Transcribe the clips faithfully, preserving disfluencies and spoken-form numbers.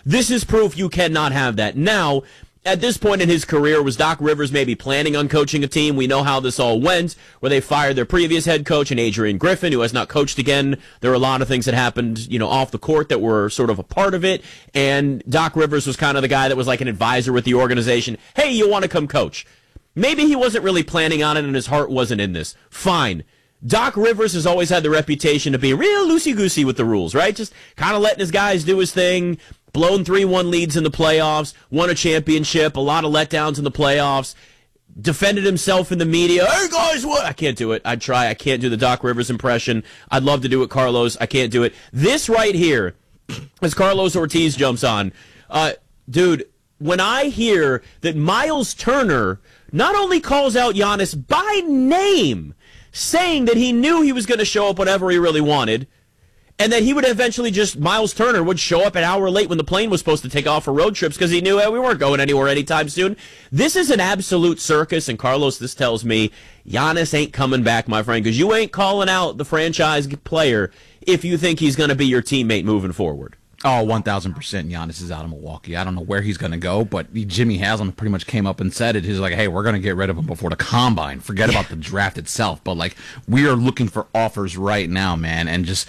This is proof you cannot have that. Now, at this point in his career, was Doc Rivers maybe planning on coaching a team? We know how this all went, where they fired their previous head coach and Adrian Griffin, who has not coached again. There were a lot of things that happened, you know, off the court that were sort of a part of it. And Doc Rivers was kind of the guy that was like an advisor with the organization. Hey, you want to come coach? Maybe he wasn't really planning on it and his heart wasn't in this. Fine. Doc Rivers has always had the reputation of being real loosey-goosey with the rules, right? Just kind of letting his guys do his thing. Blown three one leads in the playoffs, won a championship, a lot of letdowns in the playoffs, defended himself in the media. Hey, guys, what? I can't do it. I'd try. I can't do the Doc Rivers impression. I'd love to do it, Carlos. I can't do it. This right here, as Carlos Ortiz jumps on, uh, dude, when I hear that Miles Turner not only calls out Giannis by name, saying that he knew he was going to show up whenever he really wanted, and that he would eventually just, Miles Turner would show up an hour late when the plane was supposed to take off for road trips because he knew hey, we weren't going anywhere anytime soon. This is an absolute circus, and Carlos, this tells me Giannis ain't coming back, my friend, because you ain't calling out the franchise player if you think he's going to be your teammate moving forward. Oh, one thousand percent Giannis is out of Milwaukee. I don't know where he's going to go, but Jimmy Haslam pretty much came up and said it. He's like, hey, we're going to get rid of him before the combine. Forget about the draft itself, but like we are looking for offers right now, man, and just...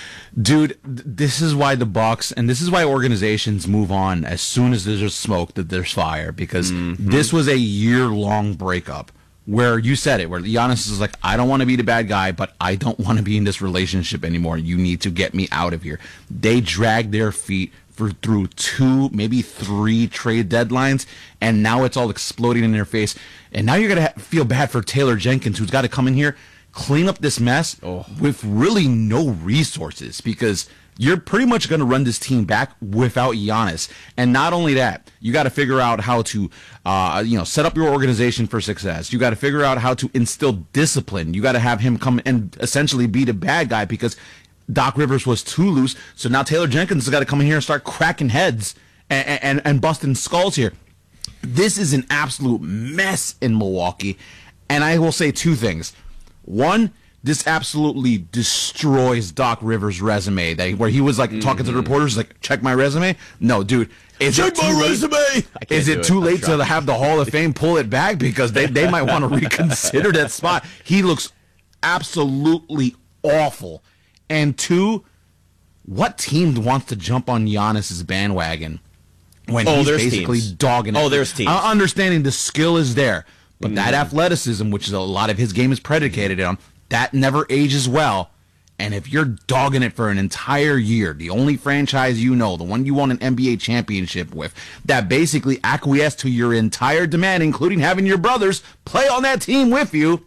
Dude, this is why the Bucks and this is why organizations move on as soon as there's smoke that there's fire, because mm-hmm. this was a year-long breakup where you said it, where Giannis is like, I don't want to be the bad guy, but I don't want to be in this relationship anymore. You need to get me out of here. They dragged their feet for through two, maybe three trade deadlines, and now it's all exploding in their face. And now you're going to feel bad for Taylor Jenkins, who's got to come in here, clean up this mess oh. with really no resources, because you're pretty much going to run this team back without Giannis. And not only that, you got to figure out how to, uh, you know, set up your organization for success. You got to figure out how to instill discipline. You got to have him come and essentially be the bad guy because Doc Rivers was too loose. So now Taylor Jenkins has got to come in here and start cracking heads and, and, and busting skulls here. This is an absolute mess in Milwaukee. And I will say two things. One, this absolutely destroys Doc Rivers' resume. That where he was like mm-hmm. talking to the reporters, like, check my resume. No, dude, is check it too my late? resume. Is it too late to have the Hall of Fame pull it back because they they might want to reconsider that spot? He looks absolutely awful. And two, what team wants to jump on Giannis's bandwagon when oh, he's basically teams. dogging it? Oh, there's teams. Uh, understanding the skill is there. But that athleticism, which is a lot of his game is predicated on, that never ages well. And if you're dogging it for an entire year, the only franchise you know, the one you won an N B A championship with, that basically acquiesced to your entire demand, including having your brothers play on that team with you,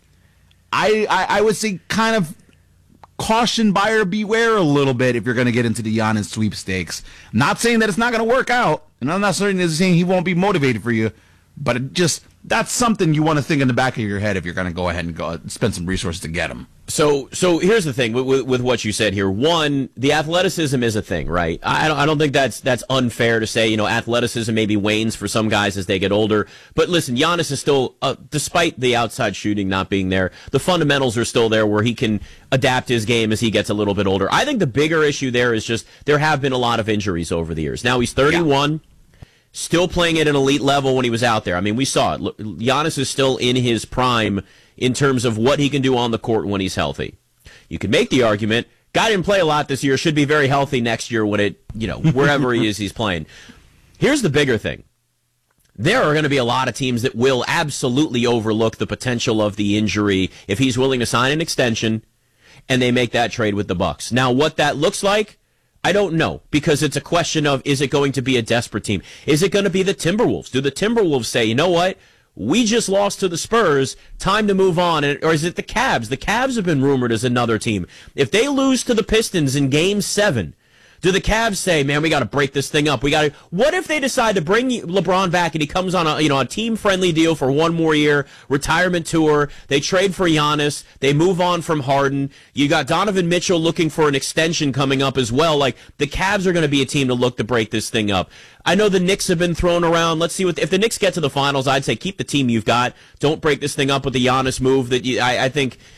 I, I, I would say kind of caution, buyer beware a little bit if you're going to get into the Giannis sweepstakes. Not saying that it's not going to work out, and I'm not certainly saying he won't be motivated for you, but it just... that's something you want to think in the back of your head if you're going to go ahead and go spend some resources to get him. So, so here's the thing with, with, with what you said here. One, the athleticism is a thing, right? I don't, I don't think that's that's unfair to say. You know, athleticism maybe wanes for some guys as they get older. But listen, Giannis is still, uh, despite the outside shooting not being there, the fundamentals are still there where he can adapt his game as he gets a little bit older. I think the bigger issue there is just there have been a lot of injuries over the years. Now he's thirty-one. Yeah. Still playing at an elite level when he was out there. I mean, we saw it. Giannis is still in his prime in terms of what he can do on the court when he's healthy. You can make the argument, guy didn't play a lot this year, should be very healthy next year when it, you know, wherever he is he's playing. Here's the bigger thing. There are going to be a lot of teams that will absolutely overlook the potential of the injury if he's willing to sign an extension and they make that trade with the Bucks. Now, what that looks like, I don't know, because it's a question of, is it going to be a desperate team? Is it going to be the Timberwolves? Do the Timberwolves say, you know what, we just lost to the Spurs, time to move on? Or is it the Cavs? The Cavs have been rumored as another team. If they lose to the Pistons in Game seven, do the Cavs say, man, we got to break this thing up? We got to. What if they decide to bring LeBron back and he comes on a you know a team friendly deal for one more year, retirement tour? They trade for Giannis. They move on from Harden. You got Donovan Mitchell looking for an extension coming up as well. Like the Cavs are going to be a team to look to break this thing up. I know the Knicks have been thrown around. Let's see what if the Knicks get to the finals. I'd say keep the team you've got. Don't break this thing up with the Giannis move. That you, I, I think.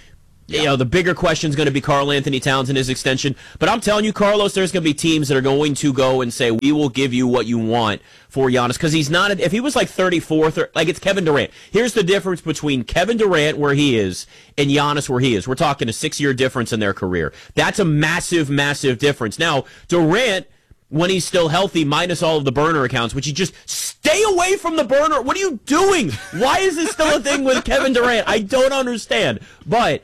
You know, the bigger question is going to be Karl Anthony Towns and his extension. But I'm telling you, Carlos, there's going to be teams that are going to go and say, we will give you what you want for Giannis. Because he's not, if he was like thirty-fourth, or, like it's Kevin Durant. Here's the difference between Kevin Durant, where he is, and Giannis, where he is. We're talking a six-year difference in their career. That's a massive, massive difference. Now, Durant, when he's still healthy, minus all of the burner accounts, which he just stay away from the burner. What are you doing? Why is this still a thing with Kevin Durant? I don't understand. But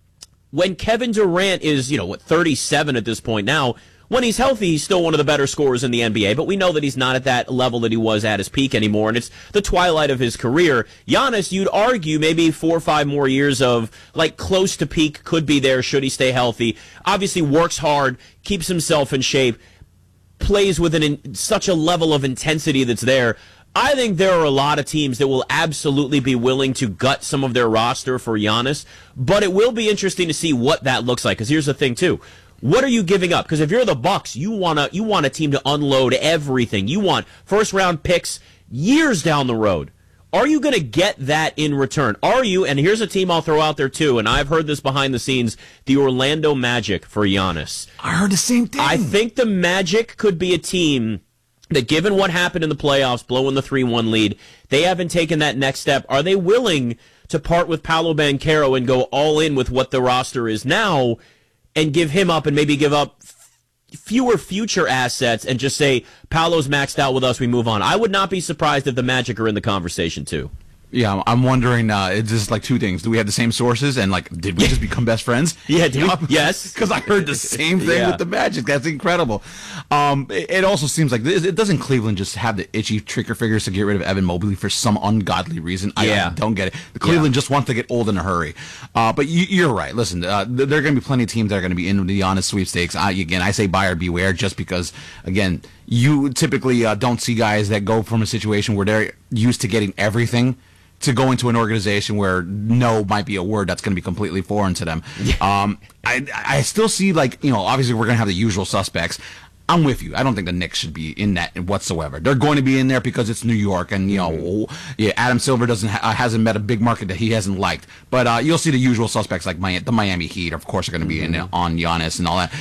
when Kevin Durant is, you know, what, thirty-seven at this point now, when he's healthy, he's still one of the better scorers in the N B A, but we know that he's not at that level that he was at his peak anymore, and it's the twilight of his career. Giannis, you'd argue maybe four or five more years of, like, close to peak could be there should he stay healthy. Obviously works hard, keeps himself in shape, plays with an in, such a level of intensity that's there. I think there are a lot of teams that will absolutely be willing to gut some of their roster for Giannis, but it will be interesting to see what that looks like. Because here's the thing, too. What are you giving up? Because if you're the Bucks, you want to you want a team to unload everything. You want first-round picks years down the road. Are you going to get that in return? Are you, and here's a team I'll throw out there, too, and I've heard this behind the scenes, the Orlando Magic for Giannis. I heard the same thing. I think the Magic could be a team that, given what happened in the playoffs, blowing the three one lead, they haven't taken that next step. Are they willing to part with Paolo Banchero and go all in with what the roster is now and give him up and maybe give up f- fewer future assets and just say, Paolo's maxed out with us, we move on? I would not be surprised if the Magic are in the conversation, too. Yeah, I'm wondering, uh, it's just like two things. Do we have the same sources? And, like, did we just become best friends? Yeah, did we? Yes. Because I heard the same thing Yeah. with the Magic. That's incredible. Um, it, it also seems like, this, it doesn't Cleveland just have the itchy trigger fingers to get rid of Evan Mobley for some ungodly reason? I, Yeah. I don't get it. The Cleveland Yeah. just wants to get old in a hurry. Uh, but you, you're right. Listen, uh, there are going to be plenty of teams that are going to be in the Giannis sweepstakes. I, again, I say buyer beware just because, again, you typically uh, don't see guys that go from a situation where they're used to getting everything to go into an organization where no might be a word that's going to be completely foreign to them. Yeah. Um, I I still see, like, you know, obviously we're going to have the usual suspects. I'm with you. I don't think the Knicks should be in that whatsoever. They're going to be in there because it's New York, and, you know, mm-hmm. yeah, Adam Silver doesn't ha- hasn't met a big market that he hasn't liked. But uh, you'll see the usual suspects like my, the Miami Heat, of course, are going to be mm-hmm. in on Giannis and all that.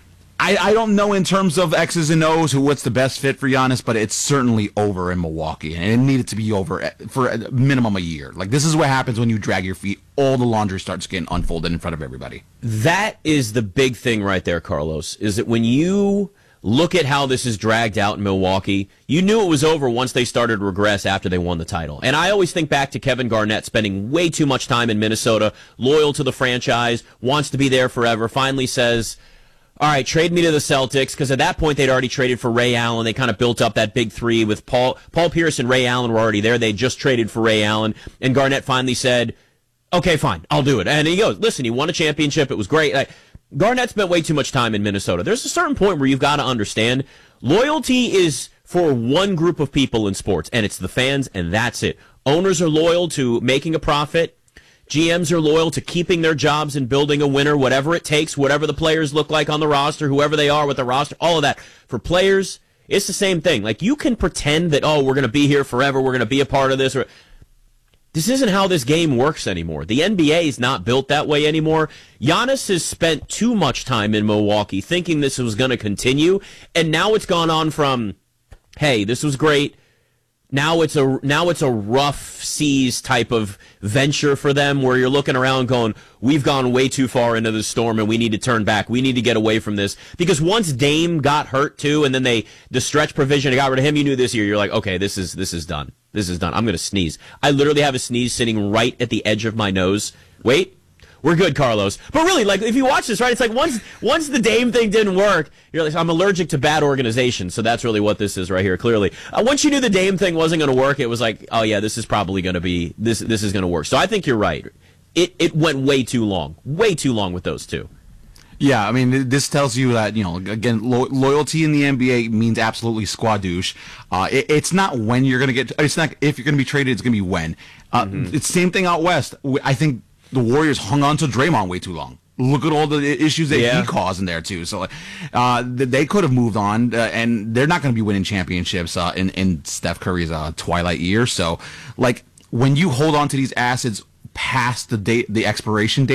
I, I don't know in terms of X's and O's who what's the best fit for Giannis, but it's certainly over in Milwaukee, and it needed to be over for a minimum a year. Like, this is what happens when you drag your feet. All the laundry starts getting unfolded in front of everybody. That is the big thing right there, Carlos, is that when you look at how this is dragged out in Milwaukee, you knew it was over once they started to regress after they won the title. And I always think back to Kevin Garnett spending way too much time in Minnesota, loyal to the franchise, wants to be there forever, finally says, all right, trade me to the Celtics, because at that point they'd already traded for Ray Allen. They kind of built up that big three with Paul Paul Pierce and Ray Allen were already there. They just traded for Ray Allen, and Garnett finally said, okay, fine, I'll do it. And he goes, listen, he won a championship. It was great. Like, Garnett spent way too much time in Minnesota. There's a certain point where you've got to understand loyalty is for one group of people in sports, and it's the fans, and that's it. Owners are loyal to making a profit. G Ms are loyal to keeping their jobs and building a winner, whatever it takes, whatever the players look like on the roster, whoever they are with the roster, all of that. For players, it's the same thing. Like, you can pretend that, oh, we're going to be here forever, we're going to be a part of this. Or This isn't how this game works anymore. The N B A is not built that way anymore. Giannis has spent too much time in Milwaukee thinking this was going to continue, and now it's gone on from, hey, this was great. Now it's a now it's a rough seas type of venture for them where you're looking around going, we've gone way too far into the storm and we need to turn back. We need to get away from this. Because once Dame got hurt too, and then they the stretch provision got rid of him, you knew this year, you're like, okay, this is this is done. This is done. I'm going to sneeze. I literally have a sneeze sitting right at the edge of my nose. Wait. We're good, Carlos. But really, like, if you watch this, right, it's like once once the Dame thing didn't work, you're like, I'm allergic to bad organization. So that's really what this is right here, clearly. Uh, once you knew the Dame thing wasn't going to work, it was like, oh, yeah, this is probably going to be, this this is going to work. So I think you're right. It it went way too long. Way too long with those two. Yeah, I mean, this tells you that, you know, again, lo- loyalty in the N B A means absolutely squadouche. Uh, it, it's not when you're going to get, it's not if you're going to be traded, it's going to be when. Uh, mm-hmm. It's the same thing out west. I think the Warriors hung on to Draymond way too long. Look at all the issues that yeah. he caused in there, too. So uh, they could have moved on, uh, and they're not going to be winning championships uh, in, in Steph Curry's uh, twilight year. So, like, when you hold on to these assets past the date, the expiration date,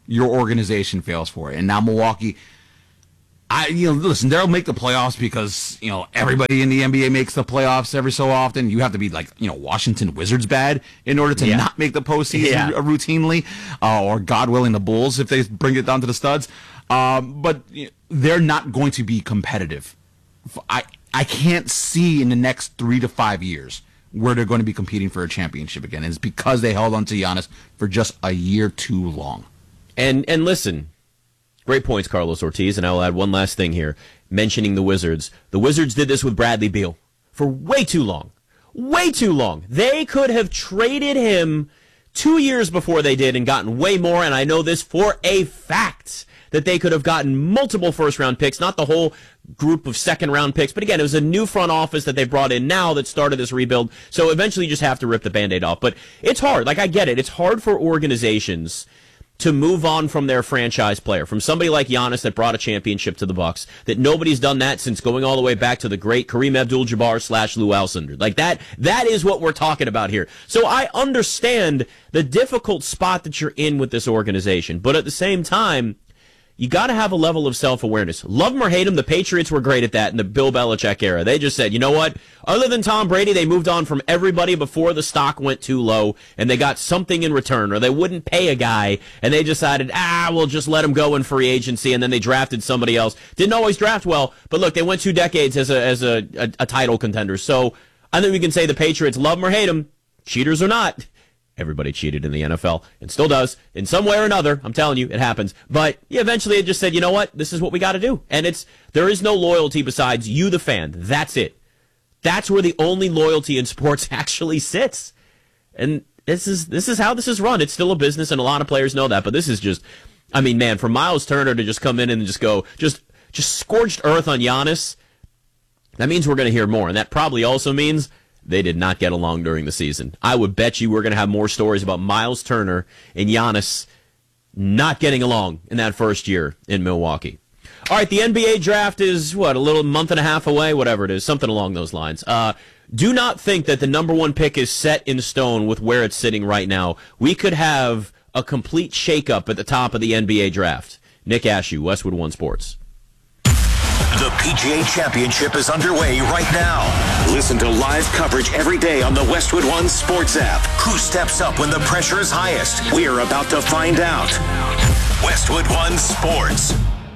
your organization fails for it. And now Milwaukee, I you know, listen, they'll make the playoffs because, you know, everybody in the N B A makes the playoffs every so often. You have to be like, you know, Washington Wizards bad in order to yeah. not make the postseason yeah. routinely, uh, or God willing, the Bulls if they bring it down to the studs. Um, but you know, they're not going to be competitive. I I can't see in the next three to five years where they're going to be competing for a championship again. And it's because they held on to Giannis for just a year too long. And and listen, great points, Carlos Ortiz. And I will add one last thing here, mentioning the Wizards. The Wizards did this with Bradley Beal for way too long. Way too long. They could have traded him two years before they did and gotten way more. And I know this for a fact, that they could have gotten multiple first-round picks, not the whole group of second-round picks. But again, it was a new front office that they brought in now that started this rebuild. So eventually you just have to rip the Band-Aid off. But it's hard. Like, I get it. It's hard for organizations to move on from their franchise player, from somebody like Giannis that brought a championship to the Bucks, that nobody's done that since going all the way back to the great Kareem Abdul-Jabbar slash Lou Alcindor. Like, that, that is what we're talking about here. So I understand the difficult spot that you're in with this organization. But at the same time, you got to have a level of self-awareness. Love them or hate them, the Patriots were great at that in the Bill Belichick era. They just said, you know what? Other than Tom Brady, they moved on from everybody before the stock went too low, and they got something in return, or they wouldn't pay a guy, and they decided, ah, we'll just let him go in free agency, and then they drafted somebody else. Didn't always draft well, but look, they went two decades as a as a, a, a title contender. So I think we can say the Patriots, love them or hate them, cheaters or not. Everybody cheated in the N F L and still does in some way or another. I'm telling you, it happens. But yeah, eventually it just said, you know what? This is what we got to do. And it's there is no loyalty besides you, the fan. That's it. That's where the only loyalty in sports actually sits. And this is this is how this is run. It's still a business, and a lot of players know that. But this is just, I mean, man, for Miles Turner to just come in and just go, just just scorched earth on Giannis, that means we're going to hear more. And that probably also means they did not get along during the season. I would bet you we're going to have more stories about Miles Turner and Giannis not getting along in that first year in Milwaukee. All right, the N B A draft is, what, a little month and a half away? Whatever it is, something along those lines. Uh, do not think that the number one pick is set in stone with where it's sitting right now. We could have a complete shakeup at the top of the N B A draft. Nick Ashew, Westwood One Sports. The P G A Championship is underway right now. Listen to live coverage every day on the Westwood One Sports app. Who steps up when the pressure is highest? We're about to find out. Westwood One Sports.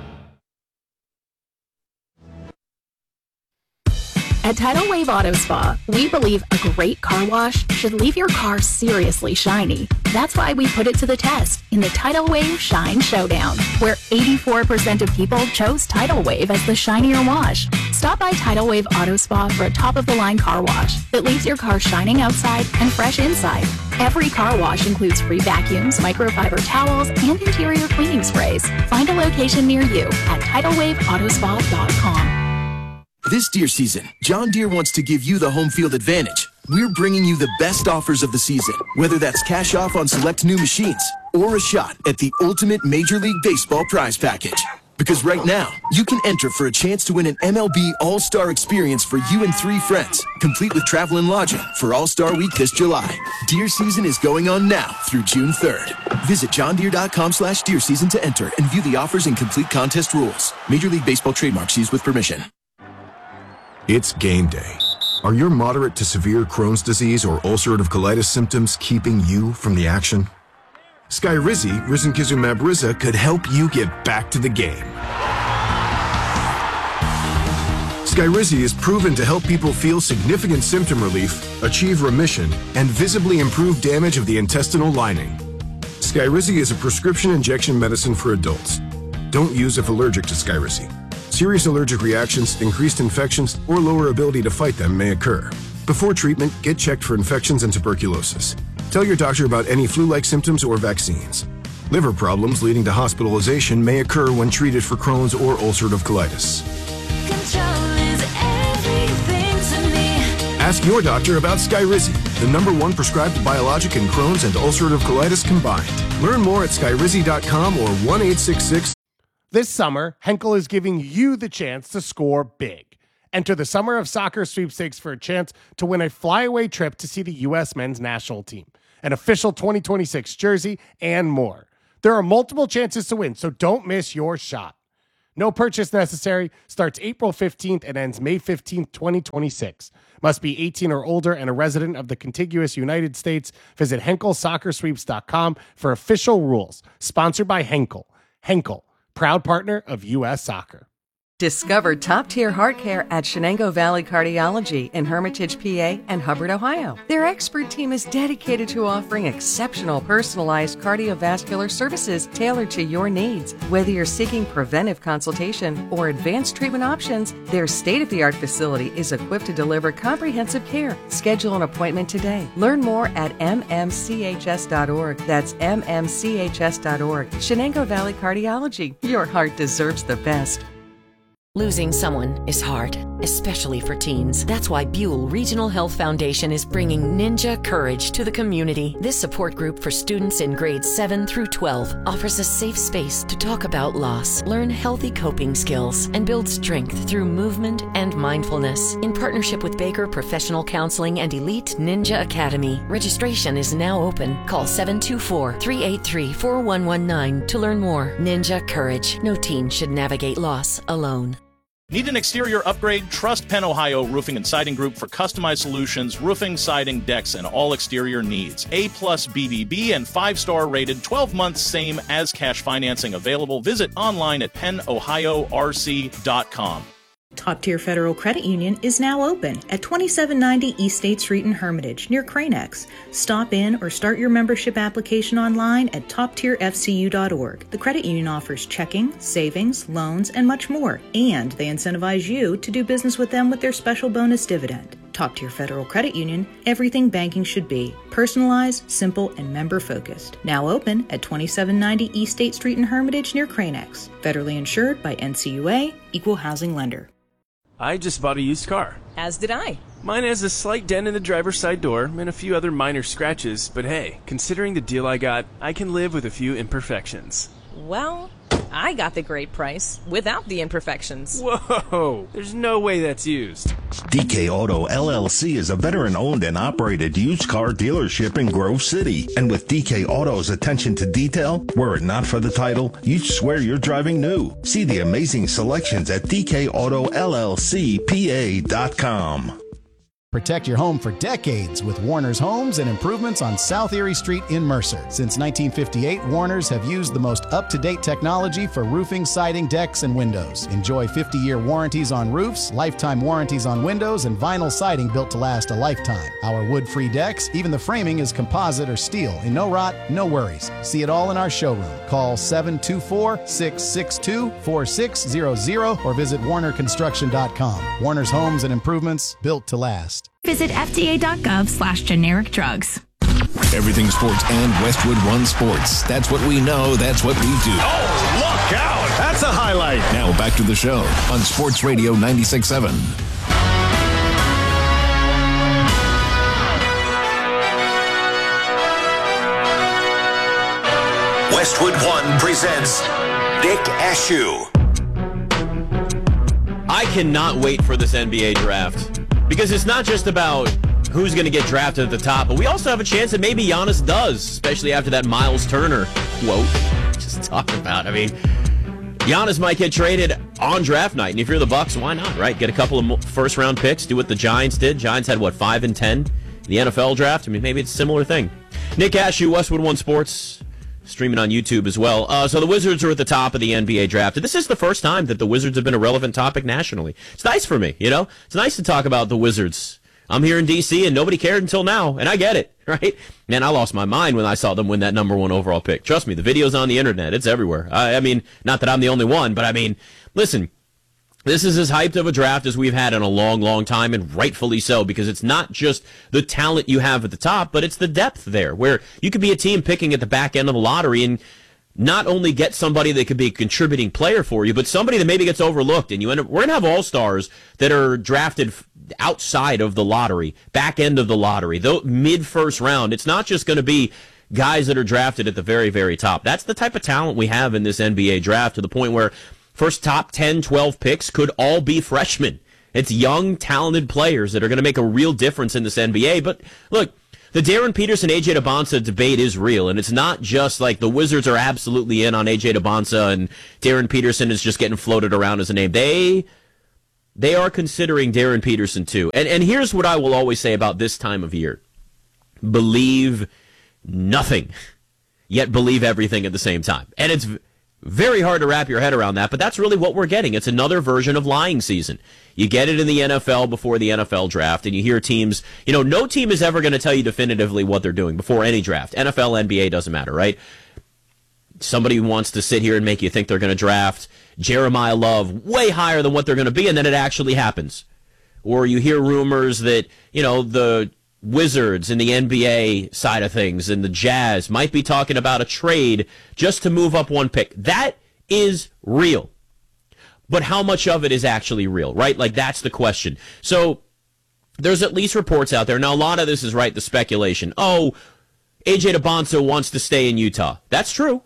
At Tidal Wave Auto Spa, we believe a great car wash should leave your car seriously shiny. That's why we put it to the test in the Tidal Wave Shine Showdown, where eighty-four percent of people chose Tidal Wave as the shinier wash. Stop by Tidal Wave Auto Spa for a top-of-the-line car wash that leaves your car shining outside and fresh inside. Every car wash includes free vacuums, microfiber towels, and interior cleaning sprays. Find a location near you at tidal wave auto spa dot com. This deer season, John Deere wants to give you the home field advantage. We're bringing you the best offers of the season, whether that's cash off on select new machines or a shot at the ultimate Major League Baseball prize package. Because right now, you can enter for a chance to win an M L B All-Star experience for you and three friends, complete with travel and lodging for All-Star Week this July. Deer season is going on now through June third. Visit john deere dot com slash deer season to enter and view the offers and complete contest rules. Major League Baseball trademarks used with permission. It's game day. Are your moderate to severe Crohn's disease or ulcerative colitis symptoms keeping you from the action? Skyrizi, risankizumab Riza, could help you get back to the game. Skyrizi is proven to help people feel significant symptom relief, achieve remission, and visibly improve damage of the intestinal lining. Skyrizi is a prescription injection medicine for adults. Don't use if allergic to Skyrizi. Serious allergic reactions, increased infections, or lower ability to fight them may occur. Before treatment, get checked for infections and tuberculosis. Tell your doctor about any flu-like symptoms or vaccines. Liver problems leading to hospitalization may occur when treated for Crohn's or ulcerative colitis. Control is everything to me. Ask your doctor about Skyrizi, the number one prescribed biologic in Crohn's and ulcerative colitis combined. Learn more at skyrizi dot com or one eight six six. This summer, Henkel is giving you the chance to score big. Enter the Summer of Soccer sweepstakes for a chance to win a flyaway trip to see the U S men's national team, an official twenty twenty-six jersey, and more. There are multiple chances to win, so don't miss your shot. No purchase necessary. Starts April fifteenth and ends May fifteenth, twenty twenty-six. Must be eighteen or older and a resident of the contiguous United States. Visit Henkel Soccer Sweeps dot com for official rules. Sponsored by Henkel. Henkel, proud partner of U S Soccer. Discover top-tier heart care at Shenango Valley Cardiology in Hermitage, P A and Hubbard, Ohio. Their expert team is dedicated to offering exceptional personalized cardiovascular services tailored to your needs. Whether you're seeking preventive consultation or advanced treatment options, their state-of-the-art facility is equipped to deliver comprehensive care. Schedule an appointment today. Learn more at m m c h s dot org. That's m m c h s dot org. Shenango Valley Cardiology. Your heart deserves the best. Losing someone is hard, especially for teens. That's why Buell Regional Health Foundation is bringing Ninja Courage to the community. This support group for students in grades seven through twelve offers a safe space to talk about loss, learn healthy coping skills, and build strength through movement and mindfulness. In partnership with Baker Professional Counseling and Elite Ninja Academy, registration is now open. Call seven two four, three eight three, four one one nine to learn more. Ninja Courage. No teen should navigate loss alone. Need an exterior upgrade? Trust Penn Ohio Roofing and Siding Group for customized solutions, roofing, siding, decks, and all exterior needs. A plus B B B and five-star rated, twelve months same as cash financing available. Visit online at penn ohio r c dot com. Top Tier Federal Credit Union is now open at twenty-seven ninety East State Street in Hermitage, near Cranex. Stop in or start your membership application online at top tier f c u dot org. The credit union offers checking, savings, loans, and much more, and they incentivize you to do business with them with their special bonus dividend. Top Tier Federal Credit Union, everything banking should be. Personalized, simple, and member-focused. Now open at twenty-seven ninety East State Street in Hermitage, near Cranex. Federally insured by N C U A, Equal Housing Lender. I just bought a used car. As did I. Mine has a slight dent in the driver's side door and a few other minor scratches, but hey, considering the deal I got, I can live with a few imperfections. Well, I got the great price without the imperfections. Whoa, there's no way that's used. D K Auto L L C is a veteran-owned and operated used car dealership in Grove City. And with D K Auto's attention to detail, were it not for the title, you'd swear you're driving new. See the amazing selections at d k auto l l c p a dot com. Protect your home for decades with Warner's Homes and Improvements on South Erie Street in Mercer. Since nineteen fifty-eight, Warner's have used the most up-to-date technology for roofing, siding, decks, and windows. Enjoy fifty-year warranties on roofs, lifetime warranties on windows, and vinyl siding built to last a lifetime. Our wood-free decks, even the framing is composite or steel, and no rot, no worries. See it all in our showroom. Call seven two four, six six two, four six zero zero or visit warner construction dot com. Warner's Homes and Improvements, built to last. Visit f d a dot gov slash generic drugs. Everything sports and Westwood One Sports. That's what we know. That's what we do. Oh, look out! That's a highlight. Now back to the show on Sports Radio ninety-six point seven. Westwood One presents Nick Ashew. I cannot wait for this N B A draft. Because it's not just about who's going to get drafted at the top, but we also have a chance that maybe Giannis does, especially after that Miles Turner quote just talked about. I mean, Giannis might get traded on draft night, and if you're the Bucks, why not, right? Get a couple of first-round picks, do what the Giants did. Giants had, what, five and ten in the N F L draft? I mean, maybe it's a similar thing. Nick Ashew, Westwood One Sports, streaming on YouTube as well. Uh, so the Wizards are at the top of the N B A draft. This is the first time that the Wizards have been a relevant topic nationally. It's nice for me, you know? It's nice to talk about the Wizards. I'm here in D C, and nobody cared until now, and I get it, right? Man, I lost my mind when I saw them win that number one overall pick. Trust me, the video's on the internet. It's everywhere. I, I mean, not that I'm the only one, but I mean, listen, this is as hyped of a draft as we've had in a long, long time, and rightfully so, because it's not just the talent you have at the top, but it's the depth there, where you could be a team picking at the back end of the lottery and not only get somebody that could be a contributing player for you, but somebody that maybe gets overlooked, and you end up, we're going to have all-stars that are drafted outside of the lottery, back end of the lottery, though mid-first round. It's not just going to be guys that are drafted at the very, very top. That's the type of talent we have in this N B A draft, to the point where first top ten, twelve picks could all be freshmen. It's young, talented players that are going to make a real difference in this N B A. But look, the Darren Peterson, A J DeBonsa debate is real, and it's not just like the Wizards are absolutely in on A J DeBonsa and Darren Peterson is just getting floated around as a name. They they are considering Darren Peterson too. And and here's what I will always say about this time of year. Believe nothing, yet believe everything at the same time. And it's very hard to wrap your head around that, but that's really what we're getting. It's another version of lying season. You get it in the N F L before the N F L draft, and you hear teams, you know, no team is ever going to tell you definitively what they're doing before any draft. N F L, N B A, doesn't matter, right? Somebody wants to sit here and make you think they're going to draft Jeremiah Love way higher than what they're going to be, and then it actually happens. Or you hear rumors that, you know, the Wizards in the N B A side of things and the Jazz might be talking about a trade just to move up one pick. That is real. But how much of it is actually real, right? Like, that's the question. So there's at least reports out there. Now, a lot of this is, right, the speculation. Oh, A J DeBonsa wants to stay in Utah. That's true.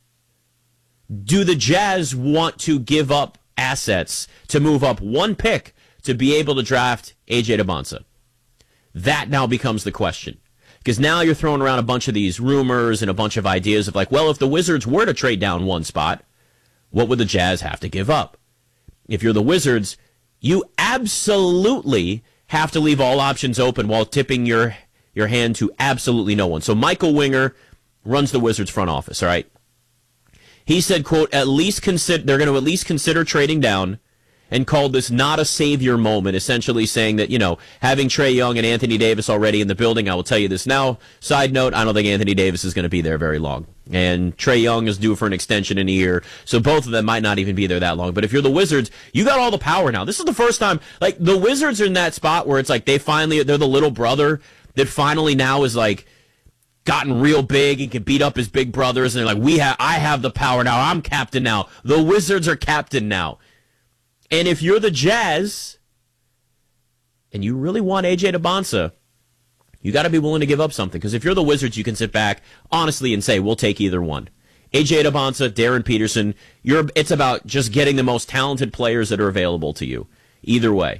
Do the Jazz want to give up assets to move up one pick to be able to draft A J DeBonsa? That now becomes the question. Because now you're throwing around a bunch of these rumors and a bunch of ideas of like, well, if the Wizards were to trade down one spot, what would the Jazz have to give up? If you're the Wizards, you absolutely have to leave all options open while tipping your your hand to absolutely no one. So Michael Winger runs the Wizards front office, all right? He said, quote, at least consider they're going to at least consider trading down, and called this not a savior moment, essentially saying that, you know, having Trae Young and Anthony Davis already in the building, I will tell you this now. Side note, I don't think Anthony Davis is going to be there very long. And Trae Young is due for an extension in a year, so both of them might not even be there that long. But if you're the Wizards, you got all the power now. This is the first time, like, the Wizards are in that spot where it's like they finally, they're the little brother that finally now is like, gotten real big and can beat up his big brothers, and they're like, we have, I have the power now. I'm captain now. The Wizards are captain now. And if you're the Jazz and you really want A J DeBonsa, you got to be willing to give up something. Because if you're the Wizards, you can sit back honestly and say, we'll take either one. A J DeBonsa, Darren Peterson, you're, it's about just getting the most talented players that are available to you. Either way.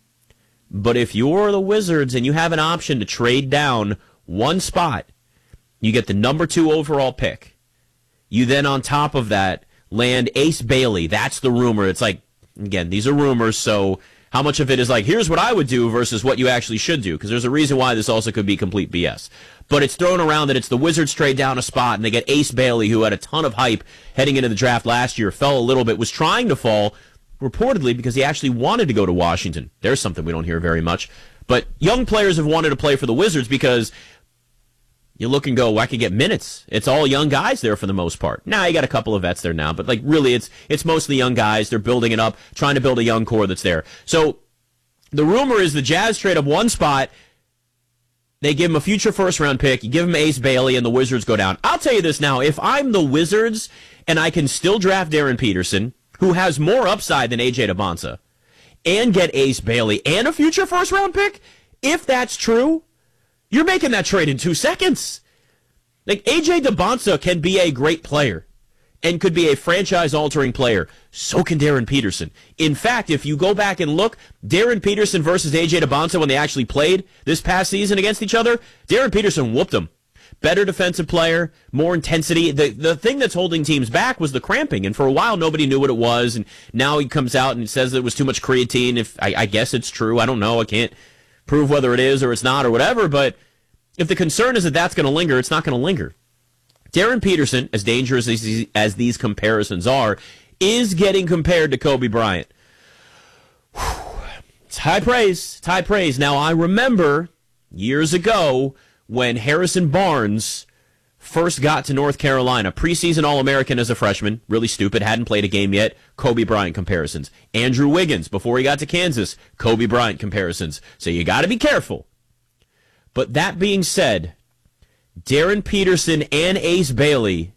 But if you're the Wizards and you have an option to trade down one spot, you get the number two overall pick. You then, on top of that, land Ace Bailey. That's the rumor. It's like, again, these are rumors, so how much of it is like, here's what I would do versus what you actually should do? Because there's a reason why this also could be complete B S. But it's thrown around that it's the Wizards trade down a spot, and they get Ace Bailey, who had a ton of hype heading into the draft last year, fell a little bit, was trying to fall, reportedly because he actually wanted to go to Washington. There's something we don't hear very much. But young players have wanted to play for the Wizards because you look and go, well, I could get minutes. It's all young guys there for the most part. Now, you got a couple of vets there now, but like really it's it's mostly young guys. They're building it up, trying to build a young core that's there. So the rumor is the Jazz trade up one spot. They give him a future first-round pick. You give him Ace Bailey, and the Wizards go down. I'll tell you this now. If I'm the Wizards and I can still draft Darren Peterson, who has more upside than A J DeBonsa, and get Ace Bailey and a future first-round pick, if that's true, you're making that trade in two seconds. Like, A J DeBonsa can be a great player and could be a franchise-altering player. So can Darren Peterson. In fact, if you go back and look, Darren Peterson versus A J DeBonsa when they actually played this past season against each other, Darren Peterson whooped them. Better defensive player, more intensity. The the thing that's holding teams back was the cramping, and for a while nobody knew what it was, and now he comes out and says it was too much creatine. If I, I guess it's true. I don't know. I can't prove whether it is or it's not or whatever, but if the concern is that that's going to linger, it's not going to linger. Darren Peterson, as dangerous as these, as these comparisons are, is getting compared to Kobe Bryant. Whew. It's high praise. It's high praise. Now, I remember years ago when Harrison Barnes first got to North Carolina, preseason All-American as a freshman, really stupid, hadn't played a game yet, Kobe Bryant comparisons. Andrew Wiggins, before he got to Kansas, Kobe Bryant comparisons. So you got to be careful. But that being said, Darren Peterson and Ace Bailey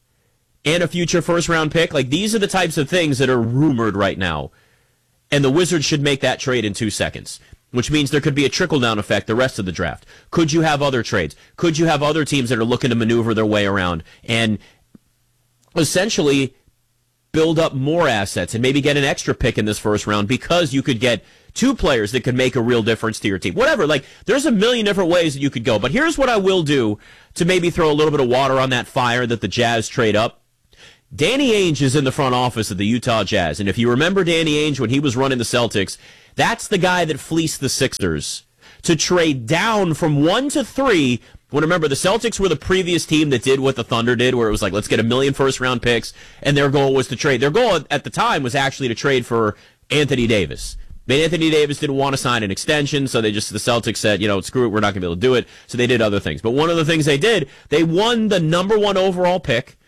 and a future first-round pick, like these are the types of things that are rumored right now. And the Wizards should make that trade in two seconds, which means there could be a trickle-down effect the rest of the draft. Could you have other trades? Could you have other teams that are looking to maneuver their way around and essentially build up more assets and maybe get an extra pick in this first round because you could get two players that could make a real difference to your team. Whatever, like, there's a million different ways that you could go. But here's what I will do to maybe throw a little bit of water on that fire that the Jazz trade up. Danny Ainge is in the front office of the Utah Jazz. And if you remember Danny Ainge when he was running the Celtics, that's the guy that fleeced the Sixers to trade down from one to three. When remember, the Celtics were the previous team that did what the Thunder did, where it was like, let's get a million first-round picks, and their goal was to trade. Their goal at the time was actually to trade for Anthony Davis. But Anthony Davis didn't want to sign an extension, so they just, the Celtics said, you know, screw it, we're not going to be able to do it. So they did other things. But one of the things they did, they won the number one overall pick,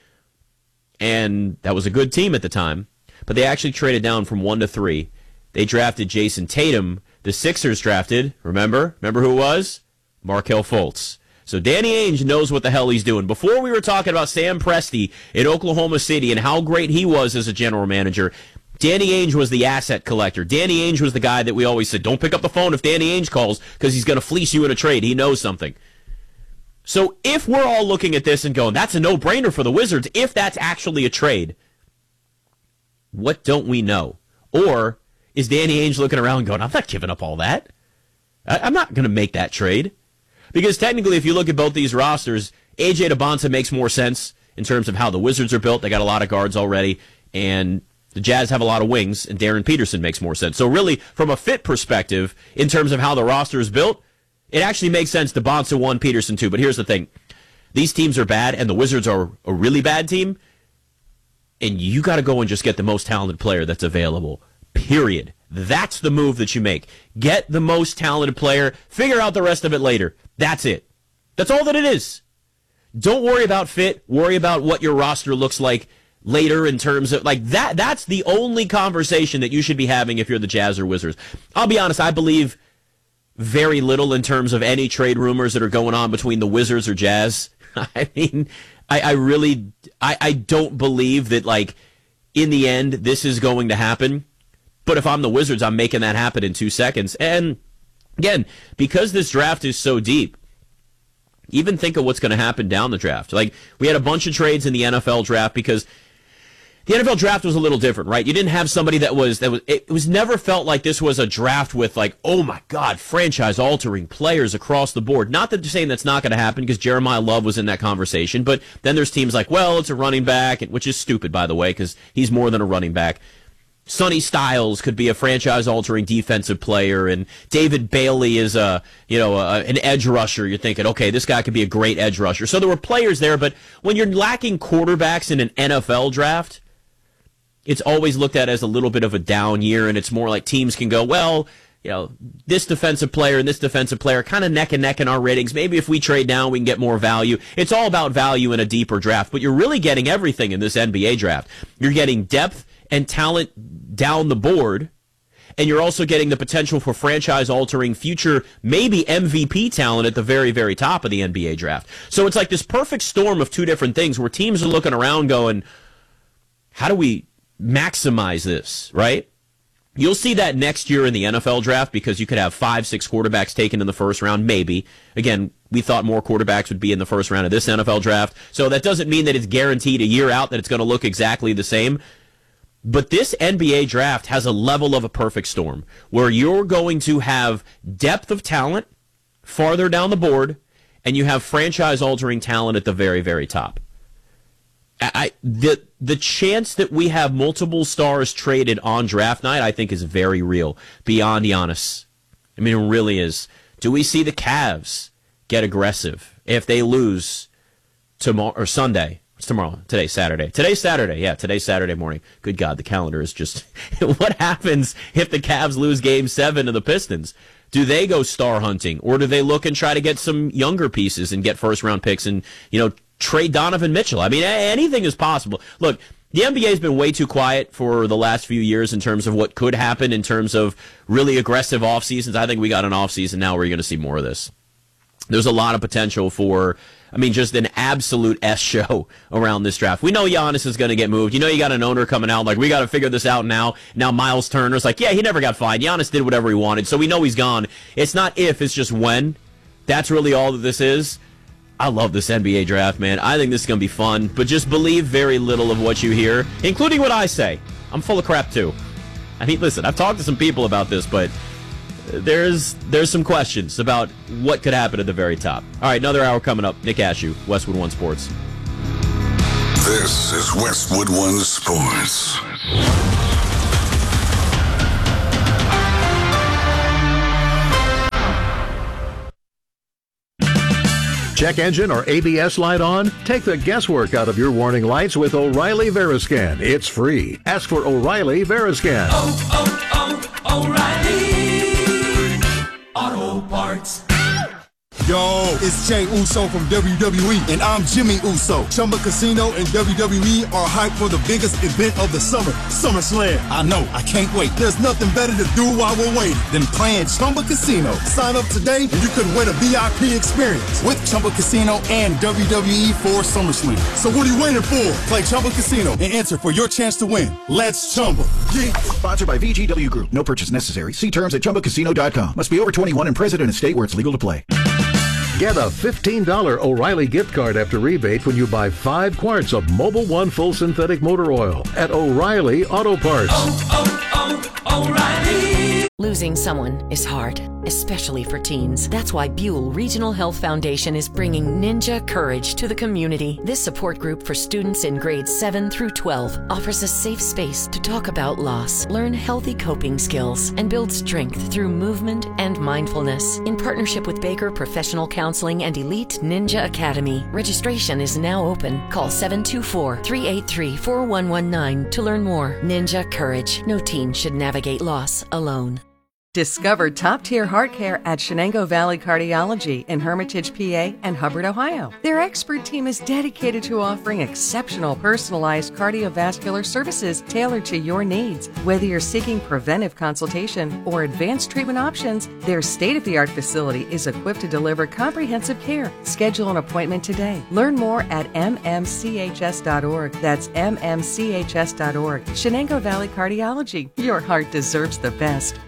and that was a good team at the time. But they actually traded down from one to three. They drafted Jason Tatum. The Sixers drafted, remember? Remember who it was? Markelle Fultz. So Danny Ainge knows what the hell he's doing. Before we were talking about Sam Presti in Oklahoma City and how great he was as a general manager, Danny Ainge was the asset collector. Danny Ainge was the guy that we always said, don't pick up the phone if Danny Ainge calls because he's going to fleece you in a trade. He knows something. So if we're all looking at this and going, that's a no-brainer for the Wizards, if that's actually a trade, what don't we know? Or is Danny Ainge looking around going, I'm not giving up all that. I- I'm not going to make that trade. Because technically, if you look at both these rosters, A J Debonta makes more sense in terms of how the Wizards are built. They got a lot of guards already, and the Jazz have a lot of wings, and Darren Peterson makes more sense. So really, from a fit perspective, in terms of how the roster is built, it actually makes sense Debonta one, Peterson two. But here's the thing. These teams are bad, and the Wizards are a really bad team, and you got to go and just get the most talented player that's available, period. That's the move that you make. Get the most talented player. Figure out the rest of it later. That's it. That's all that it is. Don't worry about fit. Worry about what your roster looks like later in terms of, like, that. That's the only conversation that you should be having if you're the Jazz or Wizards. I'll be honest, I believe very little in terms of any trade rumors that are going on between the Wizards or Jazz. I mean, I, I really, I, I don't believe that, like, in the end, this is going to happen. But if I'm the Wizards, I'm making that happen in two seconds. And again, because this draft is so deep, even think of what's going to happen down the draft. Like, we had a bunch of trades in the N F L draft because the N F L draft was a little different, right? You didn't have somebody that was, that was, it was never felt like this was a draft with, like, oh my God, franchise-altering players across the board. Not that they're saying that's not going to happen because Jeremiah Love was in that conversation, but then there's teams like, well, it's a running back, which is stupid, by the way, because he's more than a running back. Sonny Styles could be a franchise-altering defensive player, and David Bailey is a, you know, a, an edge rusher. You're thinking, okay, this guy could be a great edge rusher. So there were players there, but when you're lacking quarterbacks in an N F L draft, it's always looked at as a little bit of a down year, and it's more like teams can go, well, you know, this defensive player and this defensive player kind of neck and neck in our ratings. Maybe if we trade down, we can get more value. It's all about value in a deeper draft, but you're really getting everything in this N B A draft. You're getting depth and talent down the board, and you're also getting the potential for franchise-altering future, maybe M V P talent at the very, very top of the N B A draft. So it's like this perfect storm of two different things where teams are looking around going, how do we maximize this, right? You'll see that next year in the N F L draft because you could have five, six quarterbacks taken in the first round, maybe. Again, we thought more quarterbacks would be in the first round of this N F L draft, so that doesn't mean that it's guaranteed a year out that it's going to look exactly the same. But this N B A draft has a level of a perfect storm where you're going to have depth of talent farther down the board, and you have franchise-altering talent at the very, very top. I, the the chance that we have multiple stars traded on draft night, I think, is very real, beyond Giannis. I mean, it really is. Do we see the Cavs get aggressive if they lose tomorrow or Sunday? It's tomorrow. Today's Saturday. Today's Saturday. Yeah, today's Saturday morning. Good God, the calendar is just... What happens if the Cavs lose Game seven to the Pistons? Do they go star hunting, or do they look and try to get some younger pieces and get first-round picks and, you know, trade Donovan Mitchell? I mean, anything is possible. Look, the N B A has been way too quiet for the last few years in terms of what could happen in terms of really aggressive off seasons. I think we got an off season now where you're going to see more of this. There's a lot of potential for, I mean, just an absolute S show around this draft. We know Giannis is going to get moved. You know, you got an owner coming out like, we got to figure this out now. Now Miles Turner's like, yeah, he never got fined. Giannis did whatever he wanted, so we know he's gone. It's not if, it's just when. That's really all that this is. I love this N B A draft, man. I think this is going to be fun, but just believe very little of what you hear, including what I say. I'm full of crap, too. I mean, listen, I've talked to some people about this, but there's there's some questions about what could happen at the very top. All right, another hour coming up. Nick Ashew, Westwood One Sports. This is Westwood One Sports. Check engine or A B S light on? Take the guesswork out of your warning lights with O'Reilly Veriscan. It's free. Ask for O'Reilly Veriscan. Oh, oh, oh, O'Reilly Auto Parts. Yo, it's Jay Uso from W W E, and I'm Jimmy Uso. Chumba Casino and W W E are hyped for the biggest event of the summer, SummerSlam. I know, I can't wait. There's nothing better to do while we're waiting than playing Chumba Casino. Sign up today and you could win a V I P experience with Chumba Casino and W W E for SummerSlam. So what are you waiting for? Play Chumba Casino and enter for your chance to win. Let's Chumba. Yeah. Sponsored by V G W Group. No purchase necessary. See terms at chumba casino dot com. Must be over twenty-one and present in a state where it's legal to play. Get a fifteen dollars O'Reilly gift card after rebate when you buy five quarts of Mobil One Full Synthetic Motor Oil at O'Reilly Auto Parts. Oh, oh, O'Reilly. Losing someone is hard, especially for teens. That's why Buell Regional Health Foundation is bringing Ninja Courage to the community. This support group for students in grades seven through twelve offers a safe space to talk about loss, learn healthy coping skills, and build strength through movement and mindfulness. In partnership with Baker Professional Counseling and Elite Ninja Academy, registration is now open. Call seven two four, three eight three, four one one nine to learn more. Ninja Courage. No teen should navigate loss alone. Discover top-tier heart care at Shenango Valley Cardiology in Hermitage, P A and Hubbard, Ohio. Their expert team is dedicated to offering exceptional personalized cardiovascular services tailored to your needs. Whether you're seeking preventive consultation or advanced treatment options, their state-of-the-art facility is equipped to deliver comprehensive care. Schedule an appointment today. Learn more at m m c h s dot org. That's m m c h s dot org. Shenango Valley Cardiology. Your heart deserves the best.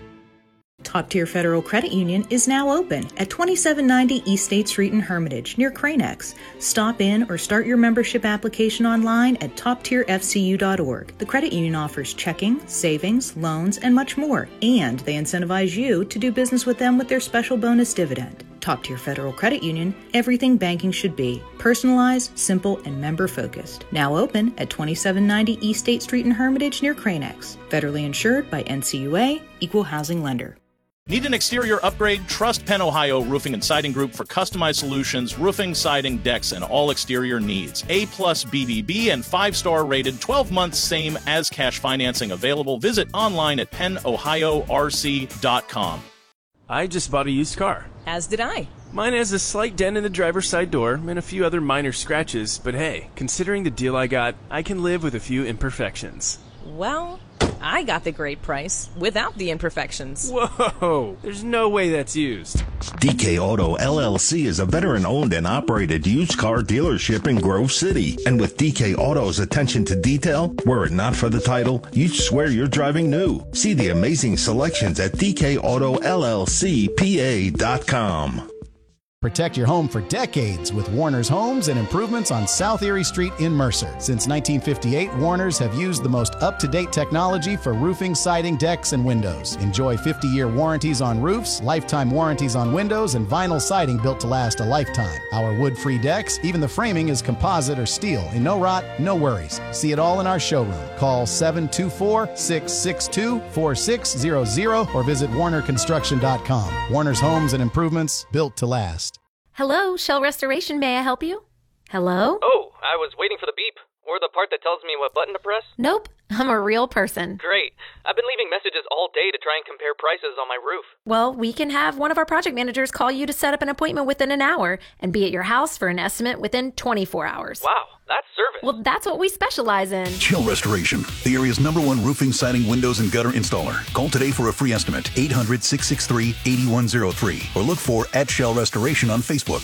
Top Tier Federal Credit Union is now open at twenty-seven ninety East State Street in Hermitage, near Cranex. Stop in or start your membership application online at top tier f c u dot org. The credit union offers checking, savings, loans, and much more, and they incentivize you to do business with them with their special bonus dividend. Top Tier Federal Credit Union, everything banking should be. Personalized, simple, and member-focused. Now open at twenty-seven ninety East State Street in Hermitage, near Cranex. Federally insured by N C U A, Equal Housing Lender. Need an exterior upgrade? Trust Penn Ohio Roofing and Siding Group for customized solutions, roofing, siding, decks, and all exterior needs. A plus B B B and five-star rated, twelve months same as cash financing available. Visit online at penn ohio r c dot com. I just bought a used car. As did I. Mine has a slight dent in the driver's side door and a few other minor scratches, but hey, considering the deal I got, I can live with a few imperfections. Well, I got the great price without the imperfections. Whoa, there's no way that's used. D K Auto L L C is a veteran-owned and operated used car dealership in Grove City. And with D K Auto's attention to detail, were it not for the title, you'd swear you're driving new. See the amazing selections at d k auto l l c p a dot com. Protect your home for decades with Warner's Homes and Improvements on South Erie Street in Mercer. Since nineteen fifty-eight, Warner's have used the most up-to-date technology for roofing, siding, decks, and windows. Enjoy fifty-year warranties on roofs, lifetime warranties on windows, and vinyl siding built to last a lifetime. Our wood-free decks, even the framing is composite or steel, and no rot, no worries. See it all in our showroom. Call seven two four, six six two, four six zero zero or visit warner construction dot com. Warner's Homes and Improvements, built to last. Hello, Shell Restoration. May I help you? Hello? Oh, I was waiting for the beep. Or the part that tells me what button to press. Nope, I'm a real person. Great. I've been leaving messages all day to try and compare prices on my roof. Well, we can have one of our project managers call you to set up an appointment within an hour and be at your house for an estimate within twenty-four hours. Wow, that's service. Well, that's what we specialize in. Shell Restoration, the area's number one roofing, siding, windows, and gutter installer. Call today for a free estimate, eight hundred, six six three, eight one zero three, or look for at Shell Restoration on Facebook.